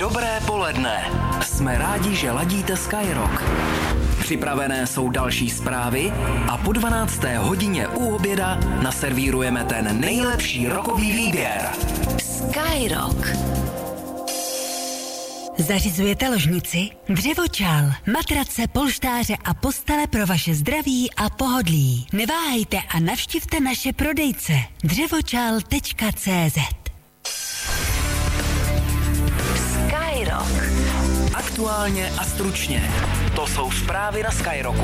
Dobré poledne. Jsme rádi, že ladíte Skyrock. Připravené jsou další zprávy a po 12. hodině u oběda naservírujeme ten nejlepší rockový výběr. Skyrock. Zařizujete ložnici, dřevočal, matrace, polštáře a postele pro vaše zdraví a pohodlí. Neváhejte a navštivte naše prodejce dřevočal.cz. Skyrock. Aktuálně a stručně. To jsou zprávy na Skyrocku.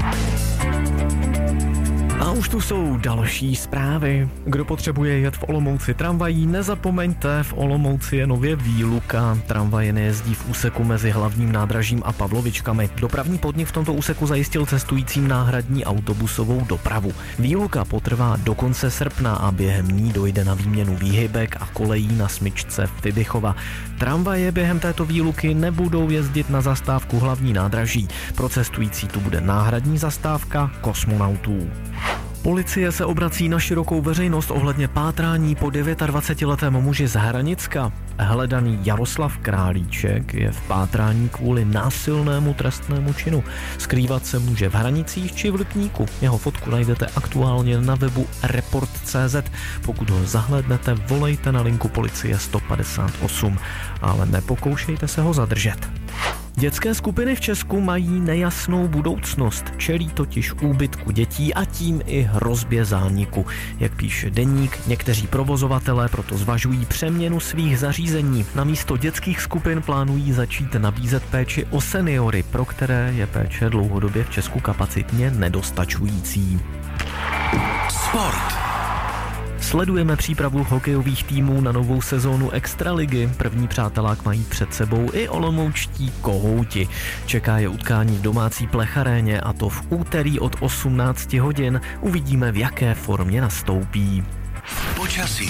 A už tu jsou další zprávy. Kdo potřebuje jet v Olomouci tramvají, nezapomeňte, v Olomouci je nově výluka. Tramvaje nejezdí v úseku mezi hlavním nádražím a Pavlovičkami. Dopravní podnik v tomto úseku zajistil cestujícím náhradní autobusovou dopravu. Výluka potrvá do konce srpna a během ní dojde na výměnu výhybek a kolejí na smyčce Fibichova. Tramvaje během této výluky nebudou jezdit na zastávku hlavní nádraží. Pro cestující tu bude náhradní zastávka Kosmonautů. Policie se obrací na širokou veřejnost ohledně pátrání po 29letém muži z Hranicka. Hledaný Jaroslav Králíček je v pátrání kvůli násilnému trestnému činu. Skrývat se může v Hranicích či v Lipníku. Jeho fotku najdete aktuálně na webu report.cz. Pokud ho zahlédnete, volejte na linku policie 158, ale nepokoušejte se ho zadržet. Dětské skupiny v Česku mají nejasnou budoucnost, čelí totiž úbytku dětí a tím i hrozbě zániku. Jak píše Deník, někteří provozovatelé proto zvažují přeměnu svých zařízení. Namísto dětských skupin plánují začít nabízet péči o seniory, pro které je péče dlouhodobě v Česku kapacitně nedostačující. Sport. Sledujeme přípravu hokejových týmů na novou sezónu Extraligy. První přátelák mají před sebou i olomoučtí Kohouti. Čeká je utkání v domácí Plecharéně a to v úterý od 18 hodin. Uvidíme, v jaké formě nastoupí. Počasí.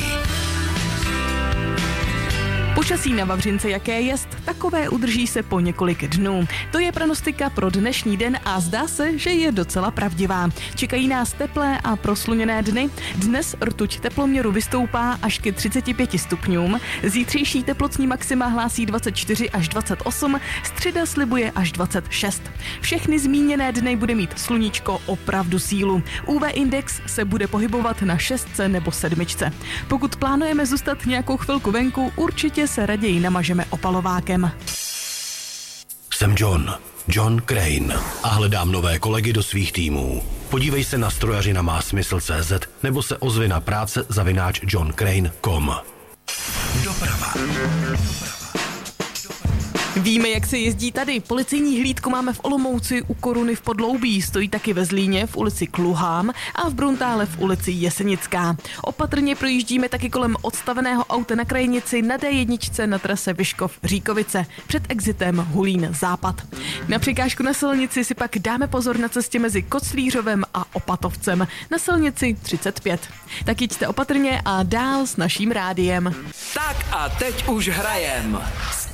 Počasí na Vavřince jaké jest, takové udrží se po několik dnů. To je pronostika pro dnešní den a zdá se, že je docela pravdivá. Čekají nás teplé a prosluněné dny. Dnes rtuť teploměru vystoupá až ke 35 stupňům. Zítřejší teplotní maxima hlásí 24 až 28, středa slibuje až 26. Všechny zmíněné dny bude mít sluníčko opravdu sílu. UV index se bude pohybovat na 6 nebo 7. Pokud plánujeme zůstat nějakou chvilku venku, určitě se raději namažeme opalovákem. Jsem John Crane a hledám nové kolegy do svých týmů. Podívej se na strojařina má smysl.cz nebo se ozvi na práce@johncrane.com. Doprava. Víme, jak se jezdí tady. Policejní hlídku máme v Olomouci u Koruny v Podloubí, stojí taky ve Zlíně v ulici Kluhám a v Bruntále v ulici Jesenická. Opatrně projíždíme taky kolem odstaveného auta na krajnici na D1 na trase Vyškov-Říkovice před exitem Hulín-Západ. Na překážku na silnici si pak dáme pozor na cestě mezi Koclířovem a Opatovcem na silnici 35. Tak jďte opatrně a dál s naším rádiem. Tak a teď už hrajem.